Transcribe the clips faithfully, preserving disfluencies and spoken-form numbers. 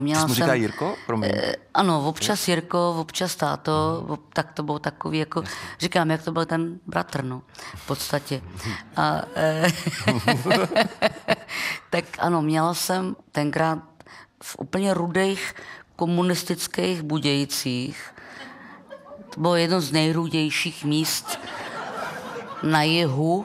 Měla Ty jsi mu říká Jirko? Promiň. E, ano, občas Jirko, občas táto, ob, tak to bylo takový, jako, říkám, jak to byl ten bratr, no, v podstatě. A, e, tak ano, měla jsem tenkrát v úplně rudých komunistických Budějcích. To bylo jedno z nejrudějších míst na jihu.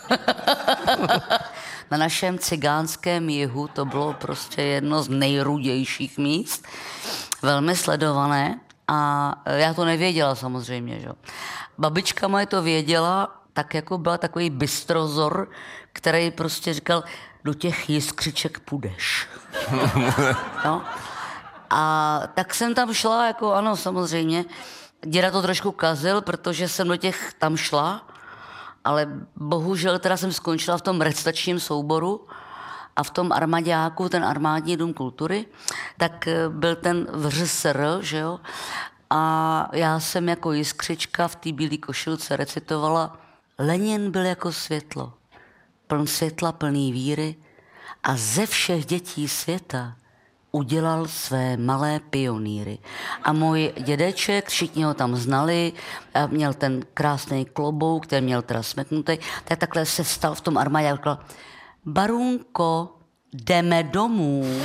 Na našem cigánském jihu to bylo prostě jedno z nejrudějších míst, velmi sledované a já to nevěděla samozřejmě, že? Babička moje to věděla, tak jako byla takový bystrozor, který prostě říkal, do těch jiskřiček půjdeš. No. A tak jsem tam šla, jako ano, samozřejmě. Děda to trošku kazil, protože jsem do těch tam šla, ale bohužel teda jsem skončila v tom recitačním souboru a v tom armaďáku, ten armádní dům kultury, tak byl ten V Ř S R, že jo? A já jsem jako jiskřička v té bílé košilce recitovala Lenin byl jako světlo, pln světla, plný víry a ze všech dětí světa udělal své malé pionýry. A můj dědeček, všichni ho tam znali, a měl ten krásný klobouk, který měl teda smeknutý, tak takhle se vstal v tom armádě a řekl, Barunko, jdeme domů.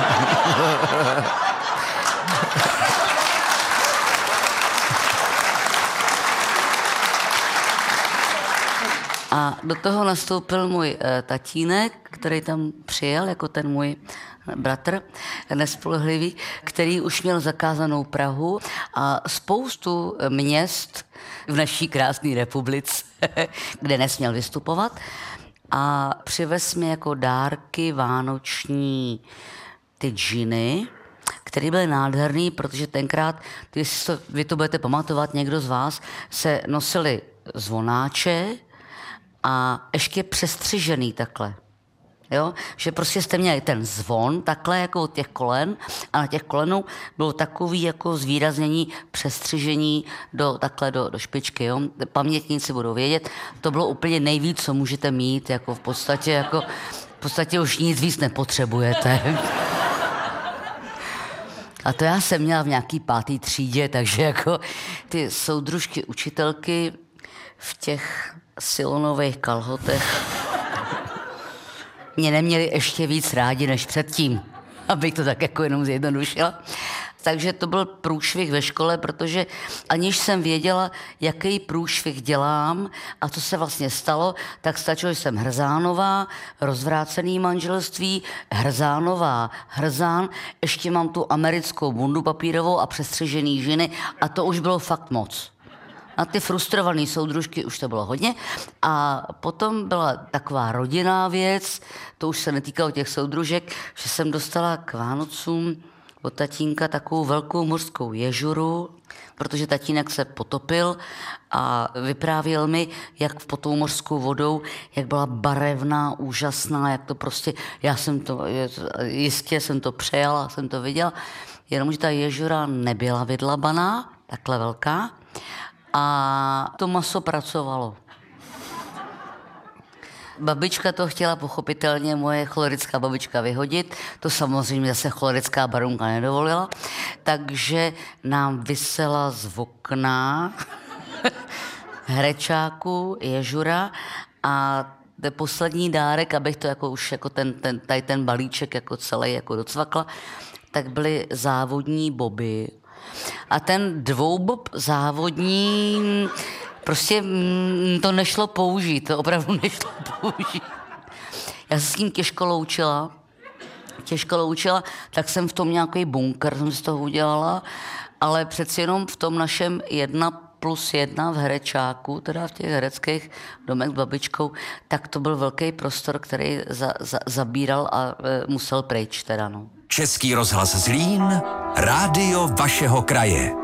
A do toho nastoupil můj e, tatínek, který tam přijel, jako ten můj bratr, nespolehlivý, který už měl zakázanou Prahu a spoustu měst v naší krásné republice, kde nesměl vystupovat. A přivez mi jako dárky vánoční ty džiny, které byly nádherný, protože tenkrát, když to, vy to budete pamatovat, někdo z vás, se nosili zvonáče a ještě přestřižený takhle. Jo? Že prostě jste měli ten zvon takhle jako od těch kolen a na těch kolenů bylo takový jako zvýraznění přestřižení do, takhle do, do špičky. Jo? Pamětníci budou vědět, to bylo úplně nejvíc, co můžete mít, jako v podstatě, jako, v podstatě už nic víc nepotřebujete. A to já jsem měla v nějaký pátý třídě, takže jako ty soudružky, učitelky v těch silonových kalhotech mě neměli ještě víc rádi než předtím, abych to tak jako jenom zjednodušila. Takže to byl průšvih ve škole, protože aniž jsem věděla, jaký průšvih dělám a co se vlastně stalo, tak stačilo, že jsem Hrzánová, rozvrácený manželství, Hrzánová, Hrzán, ještě mám tu americkou bundu papírovou a přestřižený žiny a to už bylo fakt moc. A ty frustrované soudružky už to bylo hodně. A potom byla taková rodinná věc, to už se netýkalo těch soudružek, že jsem dostala k Vánocům od tatínka takovou velkou mořskou ježuru, protože tatínek se potopil a vyprávěl mi, jak pod tou mořskou vodou, jak byla barevná, úžasná, jak to prostě, já jsem to, jistě jsem to přejala, jsem to viděla, jenomže ta ježura nebyla vydlabaná, takhle velká, a to maso pracovalo. Babička to chtěla pochopitelně, moje cholerická babička, vyhodit. To samozřejmě zase cholerická barunka nedovolila. Takže nám visela z okna hrečáku ježura a poslední dárek, abych to jako už jako ten, ten, tady ten balíček jako celý jako docvakla, tak byly závodní boby. A ten dvoubob závodní, prostě to nešlo použít, to opravdu nešlo použít. Já se s tím těžko loučila, těžko loučila, tak jsem v tom nějaký bunkr, jsem z toho udělala, ale přeci jenom v tom našem jedna plus jedna v herečáku, teda v těch hereckých domech s babičkou, tak to byl velký prostor, který za, za, zabíral a e, musel pryč teda, no. Český rozhlas Zlín, rádio vašeho kraje.